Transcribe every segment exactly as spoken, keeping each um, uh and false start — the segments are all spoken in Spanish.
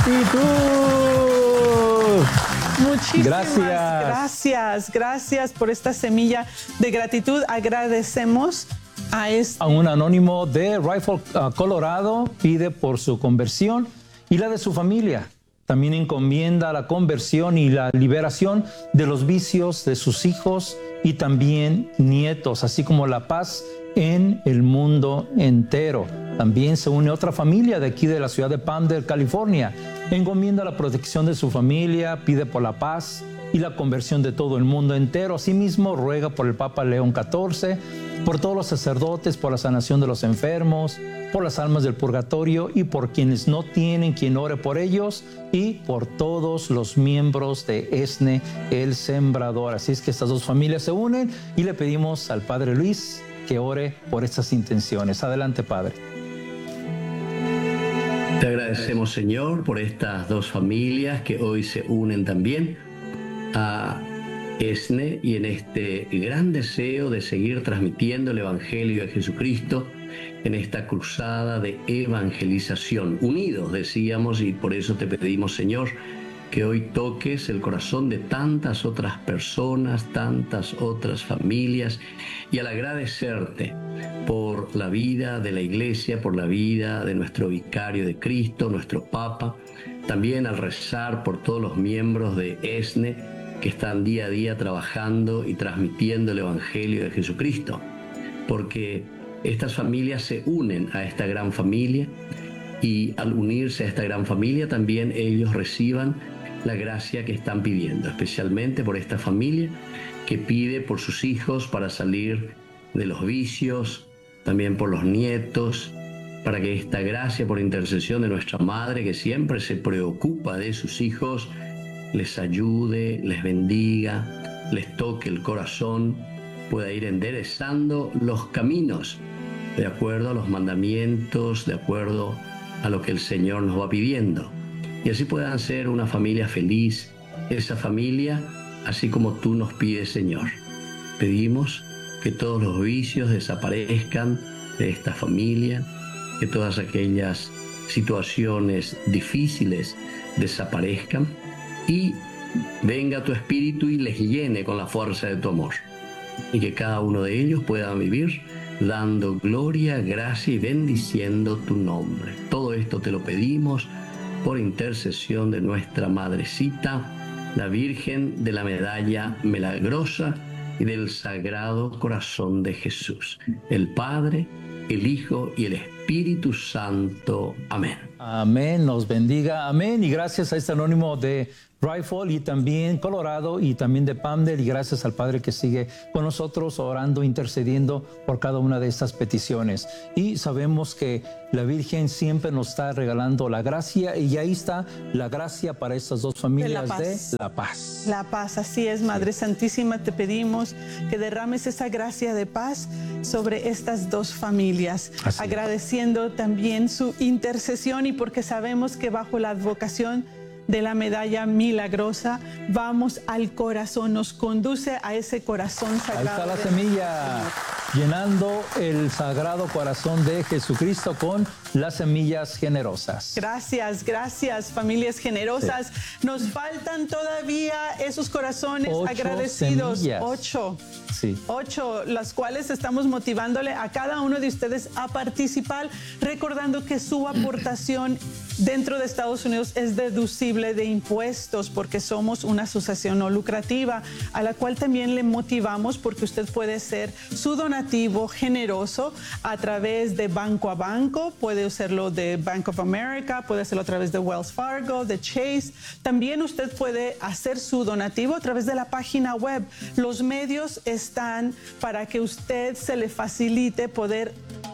Muchísimas Gracias. gracias, gracias por esta semilla de gratitud. Agradecemos a este... A un anónimo de Rifle, uh, Colorado, pide por su conversión y la de su familia. También encomienda la conversión y la liberación de los vicios de sus hijos y también nietos, así como la paz en el mundo entero. También se une otra familia de aquí de la ciudad de Palmdale, California. Encomienda la protección de su familia, pide por la paz y la conversión de todo el mundo entero. Asimismo, ruega por el Papa León catorce, por todos los sacerdotes, por la sanación de los enfermos, por las almas del purgatorio y por quienes no tienen quien ore por ellos y por todos los miembros de ESNE, el Sembrador. Así es que estas dos familias se unen y le pedimos al Padre Luis que ore por estas intenciones. Adelante, Padre. Te agradecemos, Señor, por estas dos familias que hoy se unen también a ESNE y en este gran deseo de seguir transmitiendo el Evangelio de Jesucristo en esta cruzada de evangelización. Unidos, decíamos, y por eso te pedimos, Señor, que hoy toques el corazón de tantas otras personas, tantas otras familias, y al agradecerte por la vida de la Iglesia, por la vida de nuestro vicario de Cristo, nuestro Papa, también al rezar por todos los miembros de ESNE que están día a día trabajando y transmitiendo el Evangelio de Jesucristo, porque estas familias se unen a esta gran familia y al unirse a esta gran familia también ellos reciban la gracia que están pidiendo, especialmente por esta familia que pide por sus hijos para salir de los vicios, también por los nietos, para que esta gracia por intercesión de nuestra Madre, que siempre se preocupa de sus hijos, les ayude, les bendiga, les toque el corazón, pueda ir enderezando los caminos de acuerdo a los mandamientos, de acuerdo a lo que el Señor nos va pidiendo. Y así puedan ser una familia feliz, esa familia, así como tú nos pides, Señor. Pedimos que todos los vicios desaparezcan de esta familia, que todas aquellas situaciones difíciles desaparezcan y venga tu Espíritu y les llene con la fuerza de tu amor. Y que cada uno de ellos pueda vivir dando gloria, gracia y bendiciendo tu nombre. Todo esto te lo pedimos por intercesión de nuestra Madrecita, la Virgen de la Medalla Milagrosa y del Sagrado Corazón de Jesús, el Padre, el Hijo y el Espíritu Santo. Amén. Amén, nos bendiga, amén. Y gracias a este anónimo de Rifle y también Colorado y también de Palmdale, y gracias al Padre que sigue con nosotros orando, intercediendo por cada una de estas peticiones. Y sabemos que la Virgen siempre nos está regalando la gracia, y ahí está la gracia para estas dos familias de la paz. De la paz. La paz, así es, Madre sí. Santísima, te pedimos que derrames esa gracia de paz sobre estas dos familias, así. Agradeciendo también su intercesión, y porque sabemos que bajo la advocación de la Medalla Milagrosa vamos al corazón, nos conduce a ese corazón sagrado. Ahí está la semilla, llenando el Sagrado Corazón de Jesucristo con las semillas generosas. Gracias, gracias, familias generosas. Sí. Nos faltan todavía esos corazones Ocho agradecidos. Semillas. Ocho. Sí. Ocho, las cuales estamos motivándole a cada uno de ustedes a participar, recordando que su aportación dentro de Estados Unidos es deducible de impuestos, porque somos una asociación no lucrativa, a la cual también le motivamos, porque usted puede ser su donativo generoso a través de banco a banco, puede hacerlo de Bank of America, puede hacerlo a través de Wells Fargo, de Chase. También usted puede hacer su donativo a través de la página web. Los medios están para que usted se le facilite poder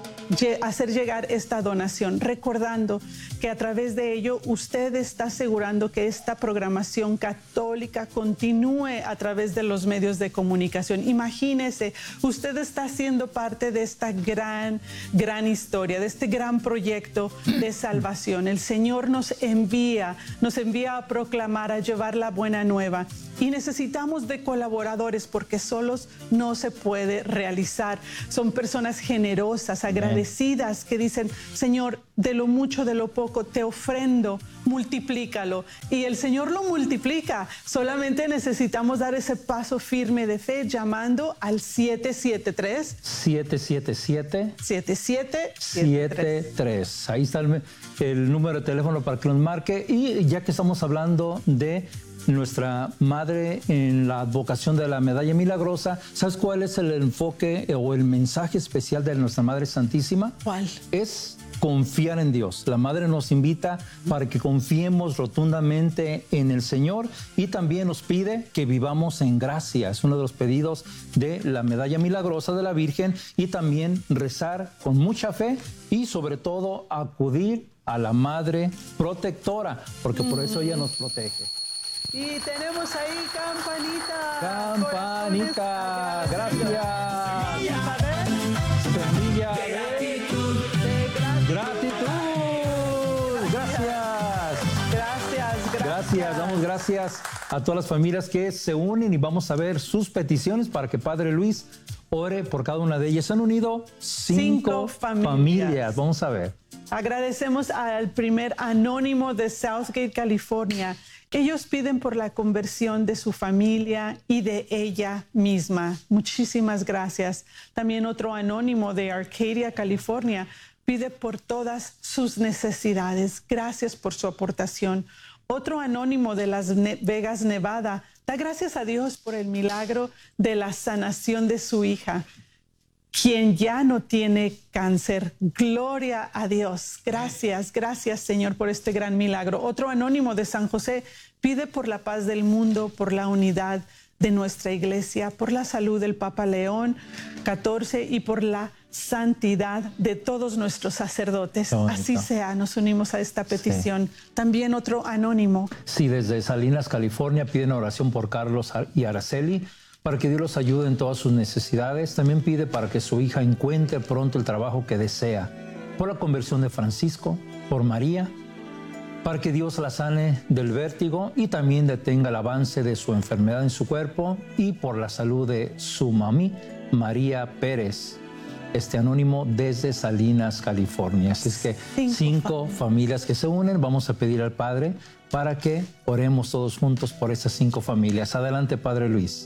hacer llegar esta donación, recordando que a través de ello usted está asegurando que esta programación católica continúe a través de los medios de comunicación. Imagínese, usted está siendo parte de esta gran, gran historia, de este gran proyecto de salvación. El Señor nos envía, nos envía a proclamar, a llevar la buena nueva, y necesitamos de colaboradores, porque solos no se puede realizar. Son personas generosas, agradecidas, agradecidas que dicen, Señor, de lo mucho, de lo poco, te ofrendo, multiplícalo. Y el Señor lo multiplica. Solamente necesitamos dar ese paso firme de fe llamando al siete siete tres, siete siete siete, siete siete siete tres. Ahí está el, el número de teléfono para que nos marque. Y ya que estamos hablando de nuestra madre en la advocación de la medalla milagrosa, ¿sabes cuál es el enfoque o el mensaje especial de nuestra Madre Santísima? ¿Cuál? Es confiar en Dios. La Madre nos invita para que confiemos rotundamente en el Señor y también nos pide que vivamos en gracia. Es uno de los pedidos de la medalla milagrosa de la Virgen, y también rezar con mucha fe y sobre todo acudir a la Madre protectora, porque por eso ella nos protege. Y tenemos ahí campanita. Campanita, gracias. A ver. Semilla De de gratitud, de gratitud. gratitud. Gracias. Gracias, gracias. Gracias, damos gracias a todas las familias que se unen y vamos a ver sus peticiones para que Padre Luis ore por cada una de ellas. Se han unido cinco, Cinco familias. familias. Vamos a ver. Agradecemos al primer anónimo de Southgate, California. Ellos piden por la conversión de su familia y de ella misma. Muchísimas gracias. También otro anónimo de Arcadia, California, pide por todas sus necesidades. Gracias por su aportación. Otro anónimo de Las Vegas, Nevada, da gracias a Dios por el milagro de la sanación de su hija, quien ya no tiene cáncer. Gloria a Dios. Gracias, gracias, Señor, por este gran milagro. Otro anónimo de San José pide por la paz del mundo, por la unidad de nuestra iglesia, por la salud del Papa León catorce y por la santidad de todos nuestros sacerdotes. Así sea, nos unimos a esta petición. Sí. También otro anónimo. Sí, desde Salinas, California, piden oración por Carlos y Araceli, para que Dios los ayude en todas sus necesidades. También pide para que su hija encuentre pronto el trabajo que desea. Por la conversión de Francisco, por María, para que Dios la sane del vértigo y también detenga el avance de su enfermedad en su cuerpo, y por la salud de su mami, María Pérez. Este anónimo desde Salinas, California. Así es que cinco, cinco familias que se unen. Vamos a pedir al Padre para que oremos todos juntos por esas cinco familias. Adelante, Padre Luis.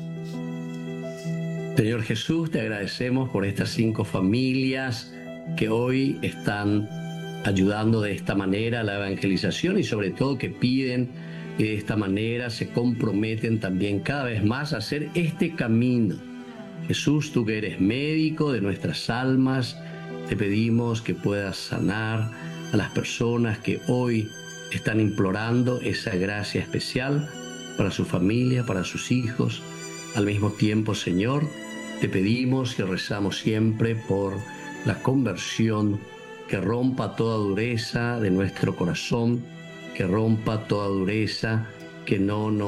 Señor Jesús, te agradecemos por estas cinco familias que hoy están ayudando de esta manera a la evangelización, y sobre todo que piden y de esta manera se comprometen también cada vez más a hacer este camino. Jesús, tú que eres médico de nuestras almas, te pedimos que puedas sanar a las personas que hoy están implorando esa gracia especial para su familia, para sus hijos. Al mismo tiempo, Señor, te pedimos y rezamos siempre por la conversión, que rompa toda dureza de nuestro corazón, que rompa toda dureza, que no nos